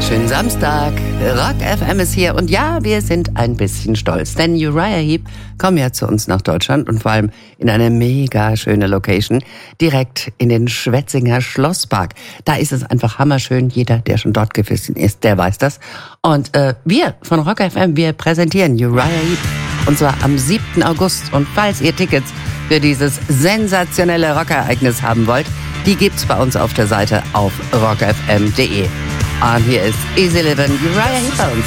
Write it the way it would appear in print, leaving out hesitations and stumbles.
wunderschönen Samstag. Rock FM ist hier und ja, wir sind ein bisschen stolz, denn Uriah Heep kommen ja zu uns nach Deutschland und vor allem in eine mega schöne Location, direkt in den Schwetzinger Schlosspark. Da ist es einfach hammerschön. Jeder, der schon dort gewesen ist, der weiß das. Und wir von Rock FM, wir präsentieren Uriah Heep und zwar am 7. August. Und falls ihr Tickets für dieses sensationelle Rockereignis haben wollt, die gibt's bei uns auf der Seite auf rockfm.de. Und hier ist Easy Livin', Uriah Heep bei uns.